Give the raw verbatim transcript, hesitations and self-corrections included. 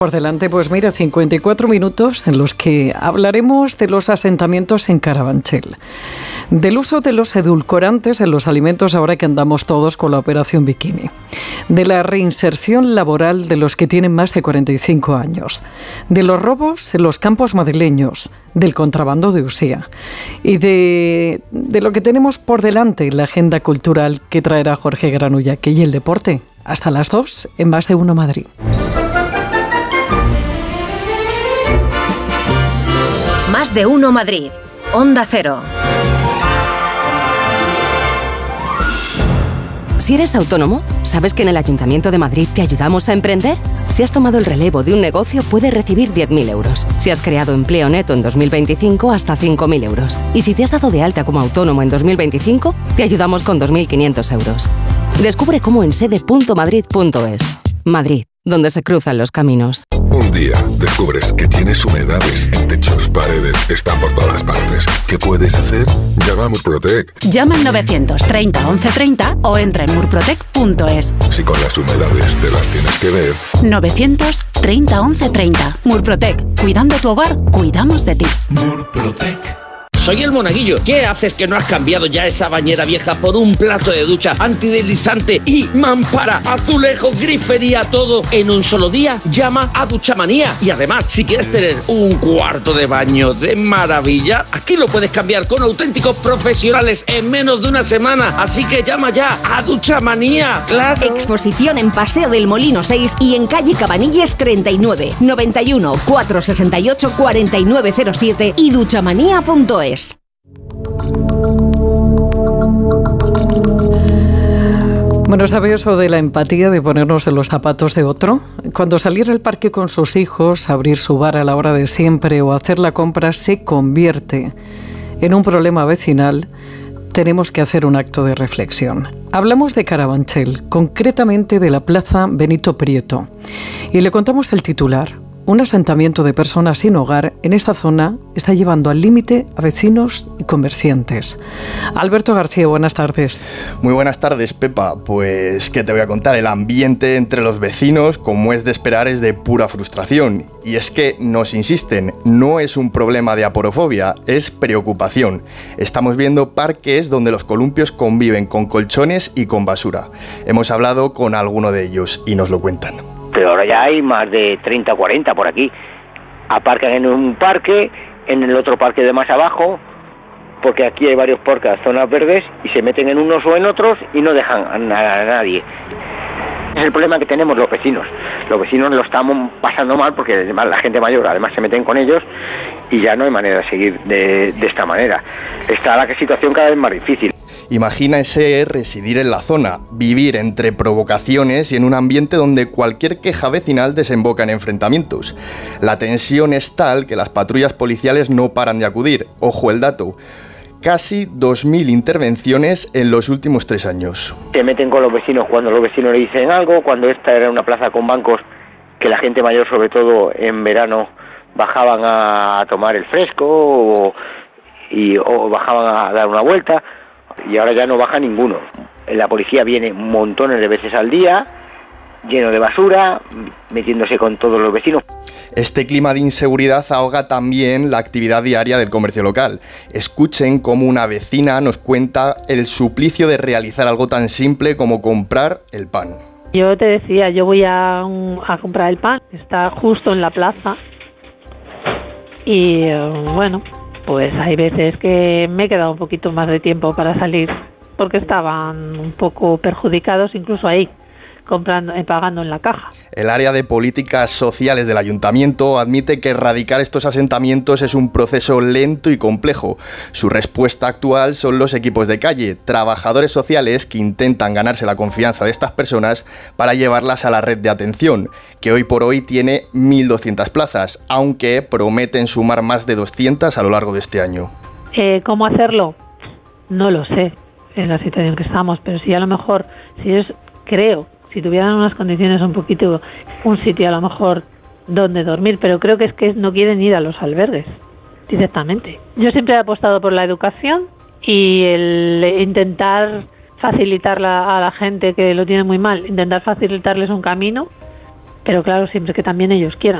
Por delante, pues mira, cincuenta y cuatro minutos en los que hablaremos de los asentamientos en Carabanchel, del uso de los edulcorantes en los alimentos ahora que andamos todos con la operación Bikini, de la reinserción laboral de los que tienen más de cuarenta y cinco años, de los robos en los campos madrileños, del contrabando de Usía y de, de lo que tenemos por delante, la agenda cultural que traerá Jorge Granullaque y el deporte. Hasta las dos en Más de Uno Madrid. Más de Uno Madrid, Onda Cero. Si eres autónomo, ¿sabes que en el Ayuntamiento de Madrid te ayudamos a emprender? Si has tomado el relevo de un negocio, puedes recibir diez mil euros. Si has creado empleo neto en dos mil veinticinco, hasta cinco mil euros. Y si te has dado de alta como autónomo en dos mil veinticinco, te ayudamos con dos mil quinientos euros. Descubre cómo en sede punto madrid punto es. Madrid, donde se cruzan los caminos. Un día descubres que tienes humedades en techos, paredes, están por todas partes. ¿Qué puedes hacer? Llama a Murprotec. Llama al novecientos treinta once treinta o entra en murprotec punto es. Si con las humedades te las tienes que ver. novecientos treinta once treinta. Murprotec. Cuidando tu hogar, cuidamos de ti. Murprotec. Soy el Monaguillo. ¿Qué haces que no has cambiado ya esa bañera vieja por un plato de ducha antideslizante y mampara, azulejo, grifería, todo en un solo día? Llama a Duchamanía. Y además, si quieres tener un cuarto de baño de maravilla, aquí lo puedes cambiar con auténticos profesionales en menos de una semana. Así que llama ya a Duchamanía. ¡Claro! Exposición en Paseo del Molino seis y en calle Cabanilles treinta y nueve, noventa y uno, cuatrocientos sesenta y ocho, cuarenta y nueve cero siete y duchamanía punto es. Bueno, ¿sabe eso de la empatía, de ponernos en los zapatos de otro? Cuando salir al parque con sus hijos, abrir su bar a la hora de siempre o hacer la compra se convierte en un problema vecinal, tenemos que hacer un acto de reflexión. Hablamos de Carabanchel, concretamente de la Plaza Benito Prieto, y le contamos el titular. Un asentamiento de personas sin hogar en esta zona está llevando al límite a vecinos y comerciantes. Alberto García, buenas tardes. Muy buenas tardes, Pepa. Pues, ¿qué te voy a contar? El ambiente entre los vecinos, como es de esperar, es de pura frustración. Y es que nos insisten, no es un problema de aporofobia, es preocupación. Estamos viendo parques donde los columpios conviven con colchones y con basura. Hemos hablado con alguno de ellos y nos lo cuentan. Pero ahora ya hay más de treinta o cuarenta por aquí. Aparcan en un parque, en el otro parque de más abajo, porque aquí hay varios parques, zonas verdes, y se meten en unos o en otros y no dejan a nadie. Es el problema que tenemos los vecinos. Los vecinos lo estamos pasando mal porque además la gente mayor además se meten con ellos y ya no hay manera de seguir de, de esta manera. Está la situación cada vez más difícil. Imagínese residir en la zona, vivir entre provocaciones y en un ambiente donde cualquier queja vecinal desemboca en enfrentamientos. La tensión es tal que las patrullas policiales no paran de acudir. Ojo el dato. Casi dos mil intervenciones en los últimos tres años. Se meten con los vecinos cuando los vecinos le dicen algo, cuando esta era una plaza con bancos que la gente mayor, sobre todo en verano, bajaban a tomar el fresco o, y, o bajaban a dar una vuelta, y ahora ya no baja ninguno. La policía viene montones de veces al día, lleno de basura, metiéndose con todos los vecinos. Este clima de inseguridad ahoga también la actividad diaria del comercio local. Escuchen cómo una vecina nos cuenta el suplicio de realizar algo tan simple como comprar el pan. Yo te decía, yo voy a, a comprar el pan, está justo en la plaza y bueno, pues hay veces que me he quedado un poquito más de tiempo para salir porque estaban un poco perjudicados incluso ahí, comprando, eh, pagando en la caja. El área de políticas sociales del ayuntamiento admite que erradicar estos asentamientos es un proceso lento y complejo. Su respuesta actual son los equipos de calle, trabajadores sociales que intentan ganarse la confianza de estas personas para llevarlas a la red de atención, que hoy por hoy tiene mil doscientas plazas, aunque prometen sumar más de doscientas a lo largo de este año. Eh, ¿Cómo hacerlo? No lo sé, en la situación que estamos, pero sí a lo mejor, si es, creo, si tuvieran unas condiciones un poquito, un sitio a lo mejor donde dormir, pero creo que es que no quieren ir a los albergues directamente. Yo siempre he apostado por la educación y el intentar facilitar la, a la gente que lo tiene muy mal, intentar facilitarles un camino pero claro, siempre que también ellos quieran.